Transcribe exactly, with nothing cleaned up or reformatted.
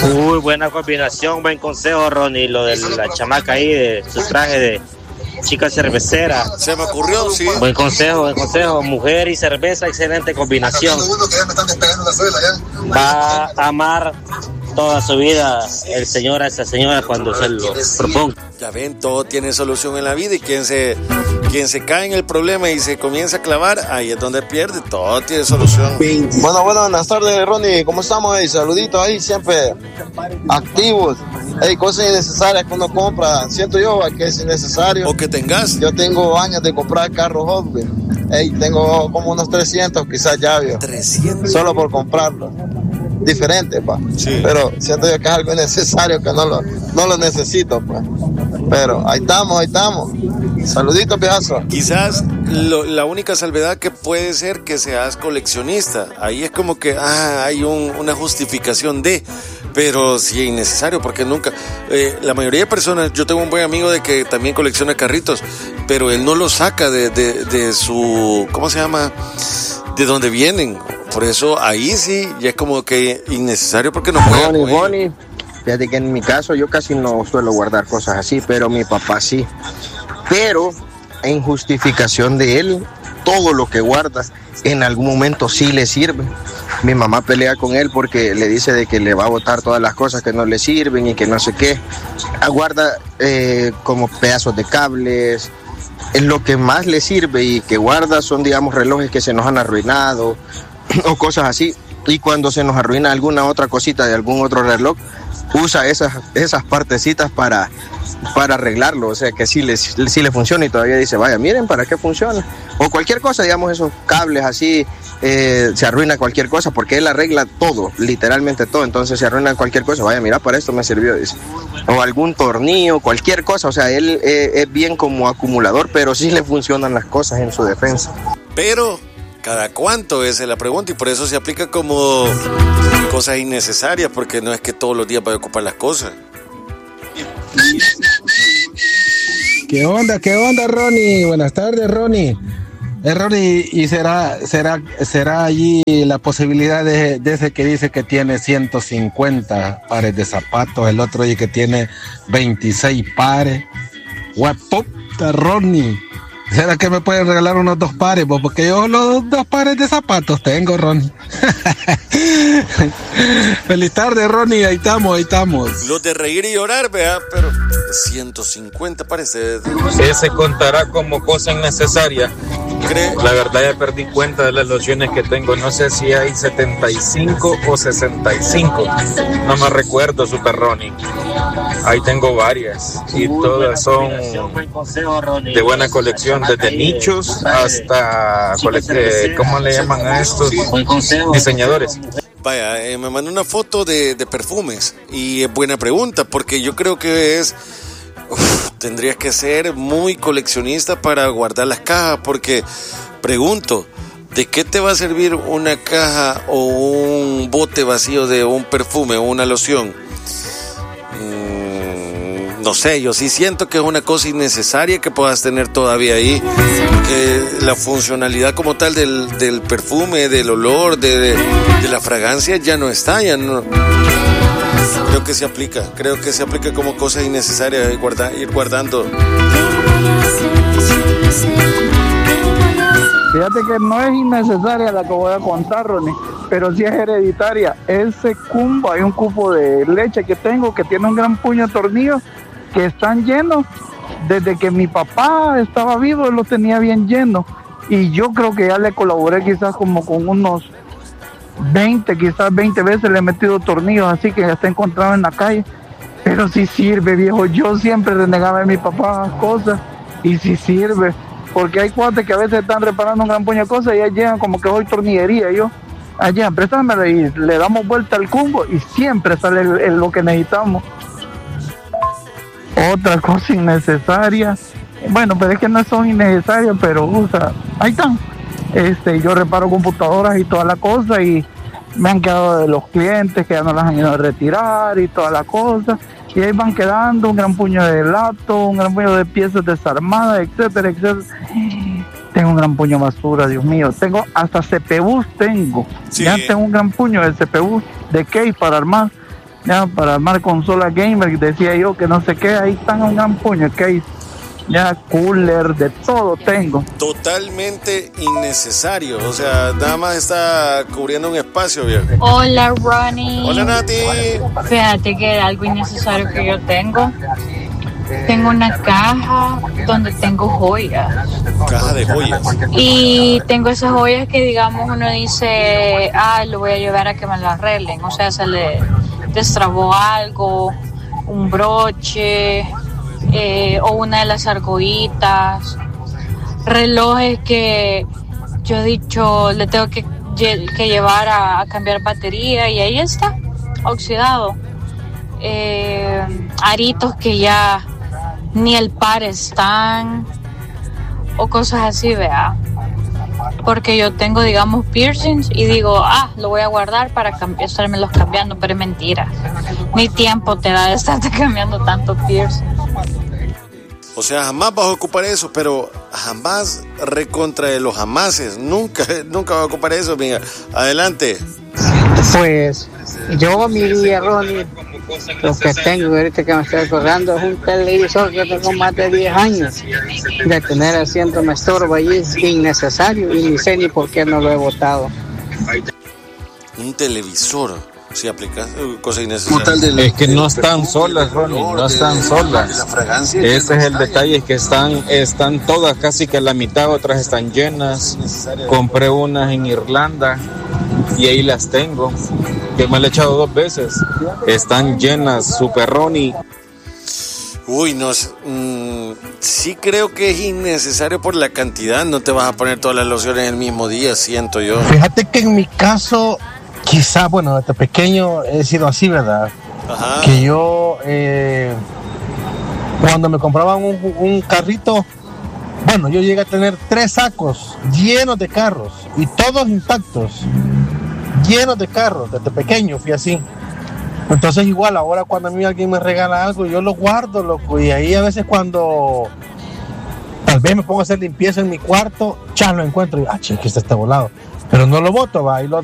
Uy, buena combinación, buen consejo, Ronnie, lo de la chamaca ahí, de su traje de chica cervecera. Se me ocurrió, sí. Buen consejo, buen consejo, mujer y cerveza, excelente combinación. Va a amar toda su vida el señor a esa señora cuando se lo proponga. Ya ven, todo tiene solución en la vida y quien se, quien se cae en el problema y se comienza a clavar, ahí es donde pierde, todo tiene solución. Bueno, bueno, buenas tardes, Ronnie, ¿cómo estamos? Hey, saluditos ahí, siempre activos. Hey, cosas innecesarias que uno compra, siento yo que es innecesario. O que tengas. Yo tengo años de comprar carros Hot Wheels. Hey, tengo como unos trescientos quizás ya, vio. trescientos. Solo por comprarlo. Diferente, pa. Sí. Pero siento yo que es algo innecesario, que no lo, no lo necesito, pues. Pero ahí estamos, ahí estamos. Saluditos, viejazo. Quizás lo, la única salvedad que puede ser que seas coleccionista. Ahí es como que ah, hay un, una justificación de, pero sí es innecesario porque nunca. Eh, la mayoría de personas, yo tengo un buen amigo de que también colecciona carritos, pero él no los saca de, de, de su, ¿cómo se llama? De donde vienen. Por eso ahí sí ya es como que innecesario porque no juega. Bonnie, Bonnie. Fíjate que en mi caso yo casi no suelo guardar cosas así, pero mi papá sí. Pero en justificación de él, todo lo que guarda en algún momento sí le sirve. Mi mamá pelea con él porque le dice de que le va a botar todas las cosas que no le sirven y que no sé qué. Guarda eh, como pedazos de cables. Es lo que más le sirve y que guarda son, digamos, relojes que se nos han arruinado o cosas así. Y cuando se nos arruina alguna otra cosita de algún otro reloj, usa esas, esas partecitas para, para arreglarlo, o sea que sí le, sí le funciona y todavía dice, vaya, miren para qué funciona. O cualquier cosa, digamos, esos cables así, eh, se arruina cualquier cosa, porque él arregla todo, literalmente todo, entonces se arruina cualquier cosa, vaya, mira, para esto me sirvió, dice. O algún tornillo, cualquier cosa, o sea, él eh, es bien como acumulador, pero sí le funcionan las cosas en su defensa. Pero cada cuánto esa es la pregunta y por eso se aplica como cosas innecesarias, porque no es que todos los días vaya a ocupar las cosas. ¿Qué onda, qué onda, Ronnie? Buenas tardes, Ronnie. Eh, Ronnie, ¿y será, será, será allí la posibilidad de, de ese que dice que tiene ciento cincuenta pares de zapatos, el otro y que tiene veintiséis pares? ¡Guaputa, Ronnie! ¿Será que me pueden regalar unos dos pares? Pues porque yo los dos pares de zapatos tengo, Ronnie. Feliz tarde, Ronnie. Ahí estamos, ahí estamos. Los de reír y llorar, vea, pero ciento cincuenta parece. Ese contará como cosa innecesaria. ¿Cree? La verdad ya perdí cuenta de las lociones que tengo. No sé si hay setenta y cinco o sesenta y cinco. No me recuerdo, Super Ronnie. Ahí tengo varias y todas son de buena colección, desde nichos hasta, ¿cómo le llaman a estos? Diseñadores. Vaya, eh, me mandó una foto de, de perfumes y es buena pregunta porque yo creo que es, uf, tendrías que ser muy coleccionista para guardar las cajas porque pregunto, ¿de qué te va a servir una caja o un bote vacío de un perfume o una loción? No sé, yo sí siento que es una cosa innecesaria que puedas tener todavía ahí, que la funcionalidad como tal del, del perfume, del olor, de, de, de la fragancia ya no está, ya no. Creo que se aplica, creo que se aplica como cosa innecesaria ir, guarda, ir guardando. Fíjate que no es innecesaria la que voy a contar, Ronnie, pero sí es hereditaria. Ese cumbo, hay un cubo de leche que tengo que tiene un gran puño de tornillos que están llenos. Desde que mi papá estaba vivo, él lo tenía bien lleno. Y yo creo que ya le colaboré quizás como con unos veinte, quizás veinte veces le he metido tornillos, así que ya está encontrado en la calle. Pero sí sirve, viejo. Yo siempre renegaba de mi papá cosas y sí sirve. Porque hay cuates que a veces están reparando un gran puño de cosas y ya llegan como que hoy tornillería. Y yo, allá, préstamela y le damos vuelta al cumbo y siempre sale el, el, lo que necesitamos. Otra cosa innecesaria, bueno, pero es que no son innecesarias, pero o sea, ahí están. Este, yo reparo computadoras y toda la cosa y me han quedado de los clientes que ya no las han ido a retirar y toda la cosa. Y ahí van quedando un gran puño de laptop, un gran puño de piezas desarmadas, etcétera, etcétera. Tengo un gran puño de basura, Dios mío. Tengo hasta C P Us, tengo. Sí. Ya tengo un gran puño de C P U, de case para armar. ya para armar consola gamer, decía yo que no sé qué, ahí están un gran puño, que hay ya cooler, de todo tengo. Totalmente innecesario, o sea, nada más está cubriendo un espacio, viejo. Hola, Ronnie. Hola, Nati. Fíjate que algo innecesario que yo tengo. Tengo una caja donde tengo joyas. Caja de joyas. Y tengo esas joyas que, digamos, uno dice, ah, lo voy a llevar a que me las arreglen. O sea, se le destrabó algo, un broche, eh, o una de las argollitas, relojes que yo he dicho, le tengo que, que llevar a, a cambiar batería y ahí está, oxidado. Eh, aritos que ya ni el par están, o cosas así, vea, porque yo tengo, digamos, piercings y digo, ah, lo voy a guardar para cambi- estármelos cambiando, pero es mentira, ni tiempo te da de estarte cambiando tanto piercings. O sea, jamás vas a ocupar eso, pero jamás recontra de los jamases, nunca, nunca vas a ocupar eso, venga, adelante. Pues yo, mi día, Ronnie, lo que tengo ahorita que me estoy acordando es un televisor que tengo más de diez años. De tener asiento me estorba y es innecesario y ni sé ni por qué no lo he botado. Un televisor, si aplicas uh, cosa innecesaria. Es que no están solas, Ronnie, no están solas. Ese es el detalle, que están, están todas casi que a la mitad, otras están llenas. Compré unas en Irlanda y ahí las tengo, que me la he echado dos veces. Están llenas, super Ronnie. Uy, no, mmm, sí creo que es innecesario por la cantidad, no te vas a poner todas las lociones el mismo día, siento yo. Fíjate que en mi caso, quizá, bueno, desde pequeño he sido así, ¿verdad? Ajá. Que yo, eh, cuando me compraban un, un carrito, bueno, yo llegué a tener tres sacos llenos de carros y todos intactos, llenos de carros, desde pequeño fui así. Entonces igual ahora cuando a mí alguien me regala algo, yo lo guardo, loco, y ahí a veces cuando tal vez me pongo a hacer limpieza en mi cuarto, ya lo encuentro y, ah, che, que este está volado, pero no lo boto, va, y lo,